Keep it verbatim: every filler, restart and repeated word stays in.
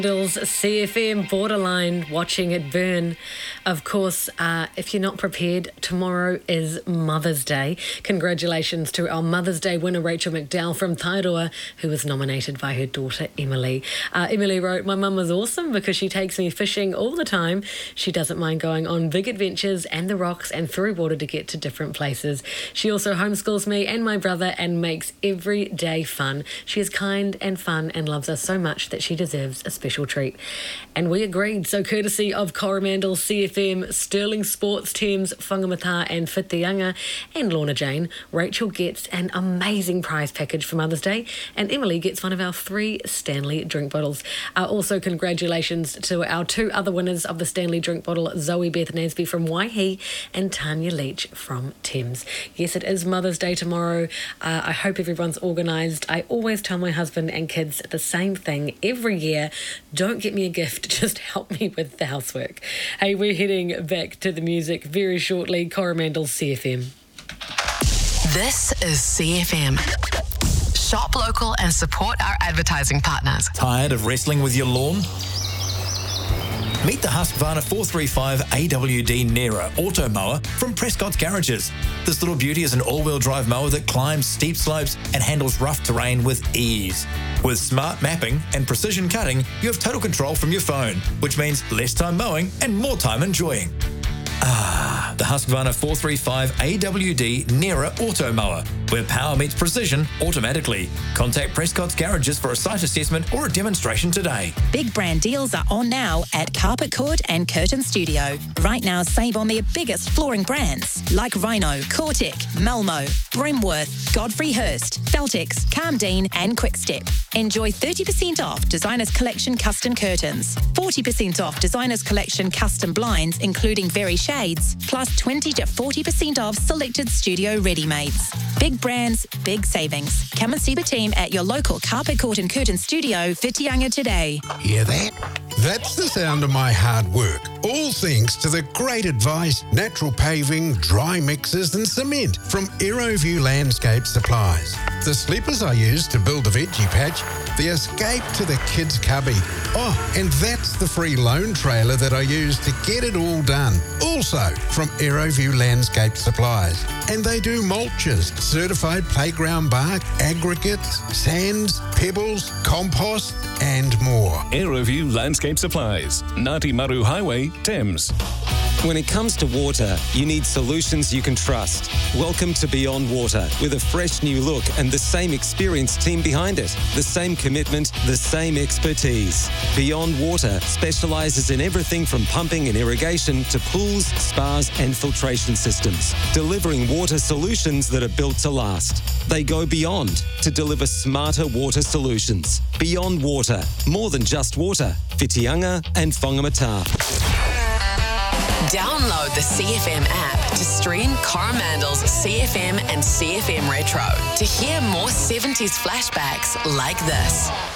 C F M Borderline, watching it burn. Of course, uh, if you're not prepared, tomorrow is Mother's Day. Congratulations to our Mother's Day winner, Rachel McDowell from Tairoa, who was nominated by her daughter, Emily. Uh, Emily wrote, "My mum is awesome because she takes me fishing all the time. She doesn't mind going on big adventures and the rocks and through water to get to different places. She also homeschools me and my brother and makes every day fun. She is kind and fun and loves us so much that she deserves a special treat." And we agreed. So courtesy of Coromandel, C F M, Sterling Sports, Thames, Whangamata and Whitianga and Lorna Jane, Rachel gets an amazing prize package for Mother's Day and Emily gets one of our three Stanley drink bottles. Uh, also congratulations to our two other winners of the Stanley drink bottle, Zoe Beth Nasby from Waihi and Tanya Leach from Thames. Yes, it is Mother's Day tomorrow. Uh, I hope everyone's organised. I always tell my husband and kids the same thing every year. Don't get me a gift, just help me with the housework. Hey, we're heading back to the music very shortly. Coromandel, C F M. This is C F M. Shop local and support our advertising partners. Tired of wrestling with your lawn? Meet the Husqvarna four thirty-five A W D Nera Auto Mower from Prescott's Garages. This little beauty is an all-wheel drive mower that climbs steep slopes and handles rough terrain with ease. With smart mapping and precision cutting, you have total control from your phone, which means less time mowing and more time enjoying. Ah, the Husqvarna four thirty-five A W D Nera Auto Mower, where power meets precision automatically. Contact Prescott's Garages for a site assessment or a demonstration today. Big brand deals are on now at Carpet Court and Curtain Studio. Right now, save on their biggest flooring brands like Rhino, Cortec, Melmo, Brimworth, Godfrey Hirst, Feltex, Calmdean and Quickstep. Enjoy thirty percent off Designers Collection custom curtains, forty percent off Designers Collection custom blinds, including Very Shades, plus twenty to forty percent off selected studio ready-mades. Big brands, big savings. Come and see the team at your local Carpet Court and Curtain Studio, Whitianga today. Hear that? That's the sound of my hard work. All thanks to the great advice, natural paving, dry mixes and cement from Aeroview Landscape Supplies. The sleepers I use to build the veggie patch, the escape to the kids' cubby. Oh, and that's the free loan trailer that I use to get it all done. Also from Aeroview Landscape Supplies. And they do mulches, certified playground bark, aggregates, sands, pebbles, compost and more. Aeroview Landscape Supplies, Ngāti Maru Highway, Thames. When it comes to water, you need solutions you can trust. Welcome to Beyond Water, with a fresh new look and the same experienced team behind it. The same commitment, the same expertise. Beyond Water specialises in everything from pumping and irrigation to pools, spas and filtration systems, delivering water solutions that are built to last. They go beyond to deliver smarter water solutions. Beyond Water, more than just water. Whitianga and Whangamata. Download the C F M app to stream Coromandel's C F M and C F M Retro to hear more seventies flashbacks like this.